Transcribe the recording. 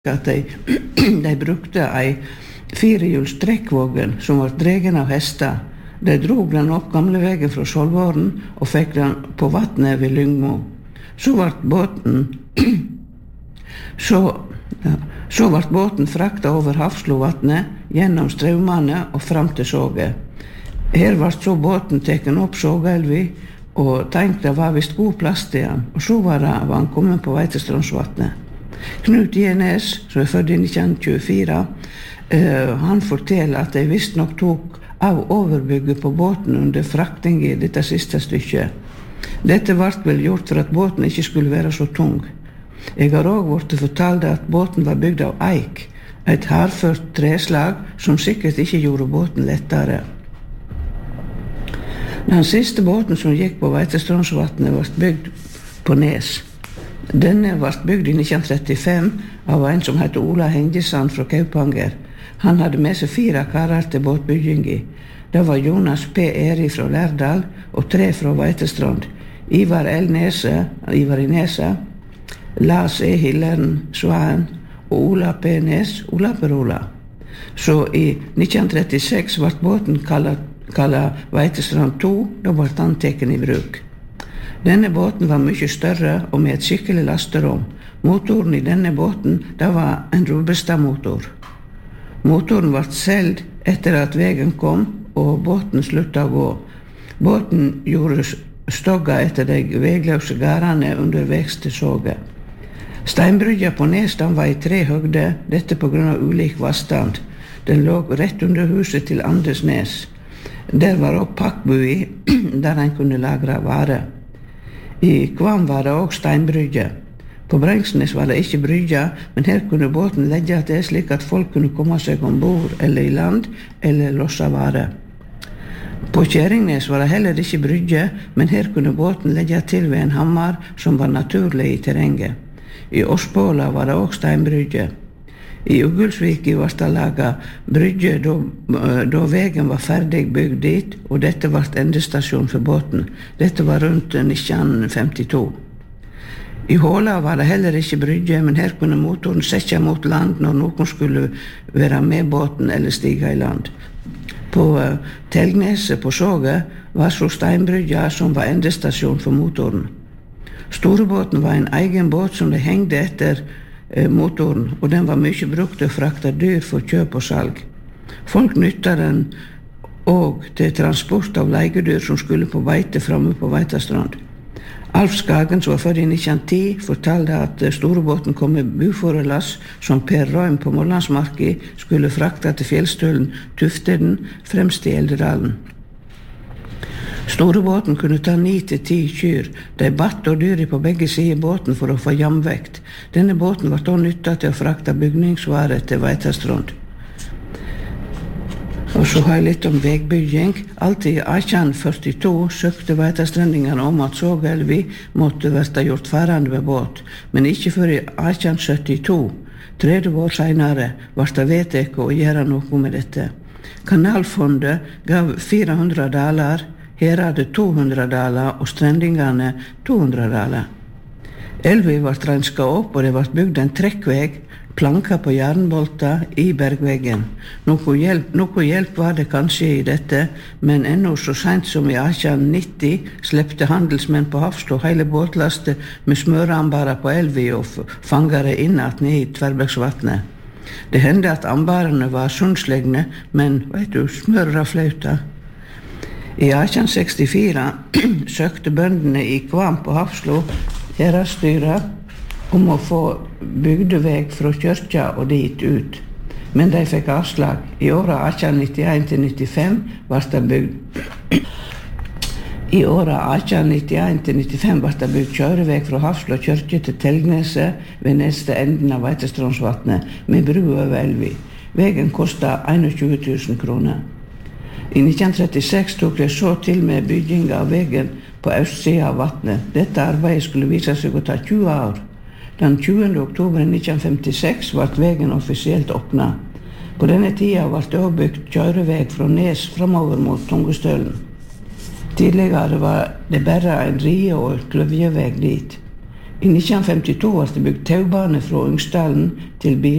at de brukte ei firehjuls trekkvogn som var dregen av hester. De drog den opp gamlevegen fra Skjoldvåren og fikk den på vattnet ved Lyngmo. Så vart båten frakta over Hafslovatnet, gjennom straumane og fram til Såge. Her vart så båten teken opp Sågeelvi, og tenkte det var visst god plass til han, og så var han kommet på Veitestrandsvatnet. Knut Jenes, som født i 1924, han forteller at de visst nok tok av overbygget på båten under frakting i dette siste stykket. Dette ble vel gjort for at båten ikke skulle være så tung. Jeg har også blitt fortalt at båten var bygd av eik, et hardført treslag som sikkert ikke gjorde båten lettere. Den siste båten som gikk på Veitestrandsvatnet var bygd på Nes. Denne ble bygd i 1935 av en som heter Ola Hengesand fra Kaupanger. Han hadde med seg 4 karer til båtbyggingi. Det var Jonas P. Eri fra Lærdal og 3 fra Veitestrand. Ivar L. Nese, Ivar i Nese, Lars E. Hilleren Svaen og Ola P. Nes, Ola Perola. Så i 1936 ble båten kallet Veitestrand 2, da ble han teken i bruk. Denne båten var mye større og med et skikkelig lasterom. Motoren i denne båten, det var en Rubbestad-motor. Motoren ble solgt etter at veien kom og båten sluttet å gå. Båten gjorde stogga etter de vegløse gardene underveis til Såge. Steinbrygga på Nes var i 3 høgder, dette på grunn av ulik vannstand. Den lå rett under huset til Anders Nes. Der var også pakkbui, der en kunne lagre varer. I Kvam var det også steinbrygge. På Brengsnes var det ikke brygge, men her kunne båten legge til slik at folk kunne komme seg ombord eller i land, eller losse varer. På Kjerringnes var det heller ikke brygge, men her kunne båten legge til ved en hammer som var naturlig i terrenget. I Åsbåla var det også steinbrygge. I Uggulsviki var det laget brygge da veien var ferdig bygd dit, og dette var endestasjon for båten. Dette var rundt 1952. I Håla var det heller ikke brygge, men her kunne motoren sette mot land når noen skulle være med båten eller stige i land. På Telgneset på Såge var så steinbrygga som var endestasjon for motoren. Storebåten var en egen båt som de hengde etter motoren, og den var mye brukt til å frakte dyr for kjøp og salg. Folk nyttet den også til transport av legedyr som skulle på beite framme på Veitastrand. Alf Skagen, som var født i 1910, fortalte at storebåten kom med buforelass som Per Røym på Målandsmarki skulle frakte til fjellstølen Tufteden fremst i Eldedalen. Storebåten kunne ta 9-10 kyr. De batt og dyr på begge sider båten for å få jamvekt. Denne båten var da nyttet til å frakte bygningsvarer til Veitastrand. Og så har jeg litt om vegbygging. Alltid i 1842 søkte Veitastrandingene om at Sågeelvi måtte være gjort ferdig med båt, men ikke før i 1872, 30 år senere, ble det vedtatt å gjøre noe med dette. Kanalfondet gav 400 daler, her hadde 200 daler og strendingene 200 daler. Elvi ble renska opp, og det ble bygd en trekkveg, planka på jernbolter i bergveggen. Noe hjelp var det kanskje i dette, men ennå så sent som i 1890 slepte handelsmenn på Hafslo hele båtlastet med smøreambarer på Elvi og fangere innat ned i Tverrbæksvatnet. Det hendte at ambarene var sundslegne, men smøra flauta. I 1864 søkte bøndene i Kvam på Hafslo herredsstyret om å få bygdeveg fra kyrkja og dit ut. Men de fikk avslag. I åra 1891-95 ble det bygd. I åra 1891-95 ble det bygd kjøreveg fra Hafslo kyrkje til Telgneset ved neste enden av Veitestrandsvatnet med bru over Elvi. Vegen kostet 21 000 kroner. I 1936 tok de så til med bygging av vegen på østsida av vatnet. Dette arbeidet skulle vise seg å ta 20 år. Den 20. oktober 1956 ble vegen offisielt åpnet. På denne tida ble det også bygd kjøreveg fra Nes framover mot Tungestølen. Tidligere var det bare en rie og kløvjeveg dit. I 1952 ble det bygd taubane fra Ungsdalen til